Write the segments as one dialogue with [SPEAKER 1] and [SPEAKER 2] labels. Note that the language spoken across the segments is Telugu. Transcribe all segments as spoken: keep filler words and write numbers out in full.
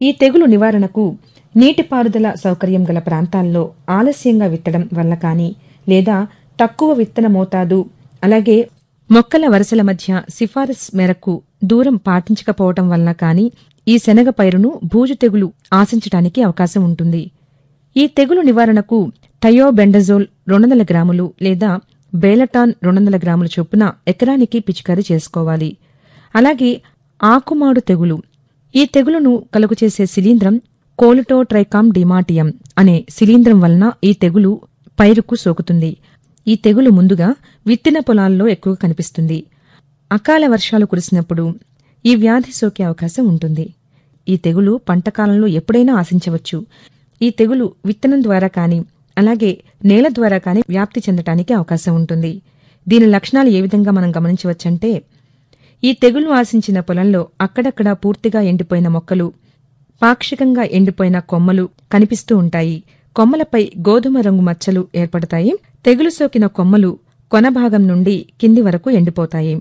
[SPEAKER 1] ఈ తెగులు నివారణకు నీటిపారుదల సౌకర్యం గల ప్రాంతాల్లో ఆలస్యంగా విత్తడం వల్ల కానీ లేదా తక్కువ విత్తన మోతాదు అలాగే మొక్కల వరుసల మధ్య సిఫారసు మేరకు దూరం పాటించకపోవటం వల్ల కానీ ఈ శనగ పైరును బూజు తెగులు ఆశించటానికి అవకాశం ఉంటుంది. ఈ తెగులు నివారణకు థయోబెండజోల్ రెండు వందల గ్రాములు లేదా బేలటాన్ రెండు వందల గ్రాముల చొప్పున ఎకరానికి పిచికారీ చేసుకోవాలి. అలాగే ఆకుమాడు తెగులు, ఈ తెగులును కలుగచేసే శిలీంధ్రం కోలిటోట్రైకామ్ డిమాటియం అనే శిలీంధ్రం వలన ఈ తెగులు పైరుకు సోకుతుంది. ఈ తెగులు ముందుగా విత్తిన పొలాల్లో ఎక్కువగా కనిపిస్తుంది. అకాల వర్షాలు కురిసినప్పుడు ఈ వ్యాధి సోకే అవకాశం ఉంటుంది. ఈ తెగులు పంటకాలంలో ఎప్పుడైనా ఆశించవచ్చు. ఈ తెగులు విత్తనం ద్వారా కానీ అలాగే నేల ద్వారా కానీ వ్యాప్తి చెందటానికి అవకాశం ఉంటుంది. దీని లక్షణాలు ఏ విధంగా మనం గమనించవచ్చంటే, ఈ తెగులు ఆశించిన పొలంలో అక్కడక్కడ పూర్తిగా ఎండిపోయిన మొక్కలు, పాక్షికంగా ఎండిపోయిన కొమ్మలు కనిపిస్తూ ఉంటాయి. కొమ్మలపై గోధుమ రంగు మచ్చలు ఏర్పడతాయి. తెగులు సోకిన కొమ్మలు కొన భాగం నుండి కింది వరకు ఎండిపోతాయి.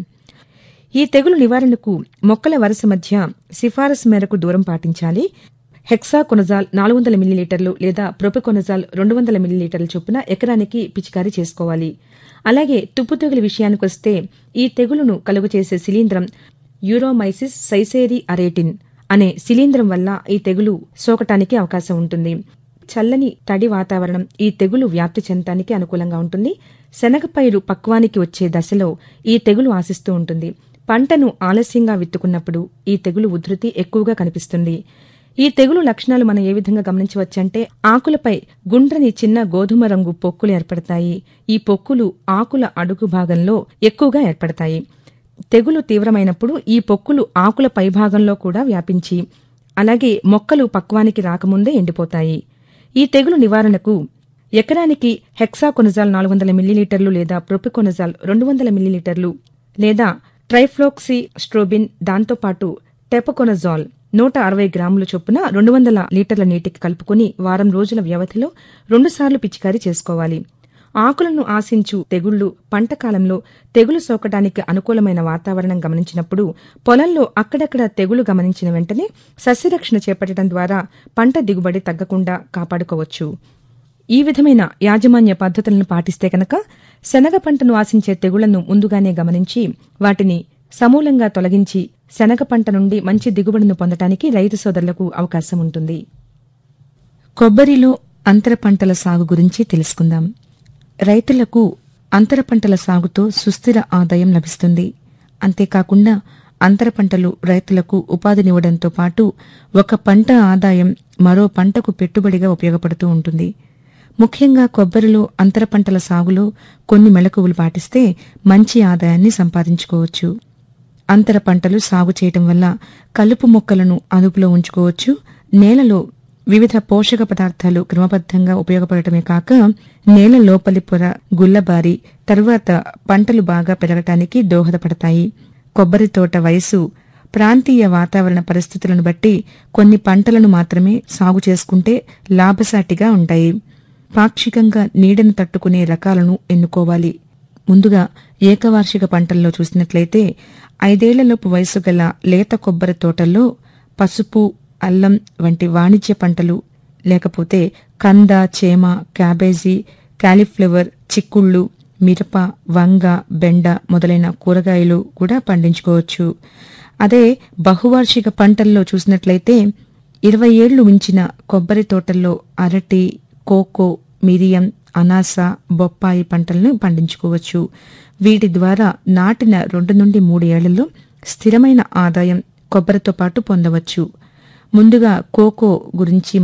[SPEAKER 1] ఈ తెగులు నివారణకు మొక్కల వరుస మధ్య సిఫారసు మేరకు దూరం పాటించాలి. హెక్సాకొనజాల్ నాలుగు వందల మిల్లీలీటర్లు లేదా ప్రొపికొనజాల్ రెండు వందల మిల్లీలీటర్ల చొప్పున ఎకరానికి పిచికారీ చేసుకోవాలి. అలాగే తుప్పు తెగులు విషయానికొస్తే ఈ తెగులును కలుగచేసే శిలీంధ్రం యూరోమైసిస్ సైసేరి అరేటిన్ అనే శిలీంధ్రం వల్ల ఈ తెగులు సోకటానికి అవకాశం ఉంటుంది. చల్లని తడి వాతావరణం ఈ తెగులు వ్యాప్తి చెందటానికి అనుకూలంగా ఉంటుంది. శనగపైరు పక్వానికి వచ్చే దశలో ఈ తెగులు ఆశిస్తూ ఉంటుంది. పంటను ఆలస్యంగా విత్తుకున్నప్పుడు ఈ తెగులు ఉధృతి ఎక్కువగా కనిపిస్తుంది. ఈ తెగులు లక్షణాలు మనం ఏ విధంగా గమనించవచ్చంటే, ఆకులపై గుండ్రని చిన్న గోధుమ రంగు పొక్కులు ఏర్పడతాయి. ఈ పొక్కులు ఆకుల అడుగు భాగంలో ఎక్కువగా ఏర్పడతాయి. తెగులు తీవ్రమైనప్పుడు ఈ పొక్కులు ఆకుల పైభాగంలో కూడా వ్యాపించి అలాగే మొక్కలు పక్వానికి రాకముందే ఎండిపోతాయి. ఈ తెగులు నివారణకు ఎకరానికి హెక్సాకొనజాల్ నాలుగు వందల మిల్లీలీటర్లు లేదా ప్రొపికొనజాల్ రెండు వందల మిల్లీలీటర్లు లేదా ట్రైఫ్లోక్సీ స్ట్రోబిన్ దాంతోపాటు టెపకొనజాల్ నూట అరవై గ్రాముల చొప్పున రెండు వందల లీటర్ల నీటికి కలుపుకుని వారం రోజుల వ్యవధిలో రెండుసార్లు పిచికారీ చేసుకోవాలి. ఆకులను ఆశించు తెగుళ్లు పంటకాలంలో తెగులు సోకడానికి అనుకూలమైన వాతావరణం గమనించినప్పుడు పొలంలో అక్కడక్కడ తెగులు గమనించిన వెంటనే సస్యరక్షణ చేపట్టడం ద్వారా పంట దిగుబడి తగ్గకుండా కాపాడుకోవచ్చు. ఈ విధమైన యాజమాన్య పద్ధతులను పాటిస్తే కనుక శనగ పంటను ఆశించే తెగుళ్లను ముందుగానే గమనించి వాటిని సమూలంగా తొలగించి శనగ పంట నుండి మంచి దిగుబడిని పొందటానికి రైతు సోదరులకు అవకాశం ఉంటుంది. కొబ్బరిలో అంతర పంటల సాగు గురించి తెలుసుకుందాం. రైతులకు అంతర పంటల సాగుతో సుస్థిర ఆదాయం లభిస్తుంది. అంతేకాకుండా అంతర పంటలు రైతులకు ఉపాధినివ్వడంతో పాటు ఒక పంట ఆదాయం మరో పంటకు పెట్టుబడిగా ఉపయోగపడుతూ ఉంటుంది. ముఖ్యంగా కొబ్బరిలో అంతర పంటల సాగులో కొన్ని మెళకువలు పాటిస్తే మంచి ఆదాయాన్ని సంపాదించుకోవచ్చు. అంతర పంటలు సాగు చేయటం వల్ల కలుపు మొక్కలను అదుపులో ఉంచుకోవచ్చు. నేలలో వివిధ పోషక పదార్థాలు క్రమబద్ధంగా ఉపయోగపడటమే కాక నేల లోపలి పొర గుల్లబారి తరువాత పంటలు బాగా పెరగటానికి దోహదపడతాయి. కొబ్బరి తోట వయసు, ప్రాంతీయ వాతావరణ పరిస్థితులను బట్టి కొన్ని పంటలను మాత్రమే సాగు చేసుకుంటే లాభసాటిగా ఉంటాయి. పాక్షికంగా నీడను తట్టుకునే రకాలను ఎన్నుకోవాలి. ముందుగా ఏకవార్షిక పంటల్లో చూసినట్లయితే ఐదేళ్లలోపు వయసు గల లేత కొబ్బరి తోటల్లో పసుపు, అల్లం వంటి వాణిజ్య పంటలు, లేకపోతే కంద, చేమ, క్యాబేజీ, కాలీఫ్లవర్, చిక్కుళ్ళు, మిరప, వంగ, బెండ మొదలైన కూరగాయలు కూడా పండించుకోవచ్చు. అదే బహువార్షిక పంటల్లో చూసినట్లయితే ఇరవై ఏళ్లు మించిన కొబ్బరి తోటల్లో అరటి, కోకో, మిరియం, అనాస, బొప్పాయి పంటలను పండించుకోవచ్చు. వీటి ద్వారా నాటిన రెండు నుండి మూడు ఏళ్లలో స్థిరమైన ఆదాయం కొబ్బరితో పాటు పొందవచ్చు. ముందుగా కోకో గురించి